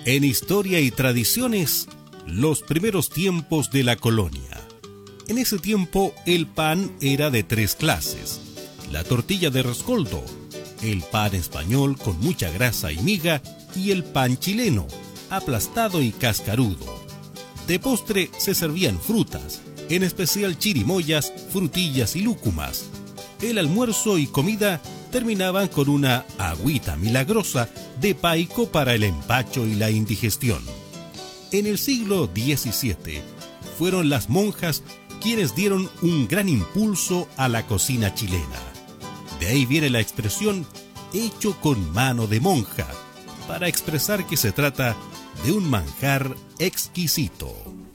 En historia y tradiciones, los primeros tiempos de la colonia. En ese tiempo el pan era de 3 clases: la tortilla de rescoldo, el pan español con mucha grasa y miga y el pan chileno, aplastado y cascarudo. De postre se servían frutas, en especial chirimoyas, frutillas y lúcumas. El almuerzo y comida terminaban con una agüita milagrosa de paico para el empacho y la indigestión. En el siglo XVII fueron las monjas quienes dieron un gran impulso a la cocina chilena. De ahí viene la expresión hecho con mano de monja, para expresar que se trata de un manjar exquisito.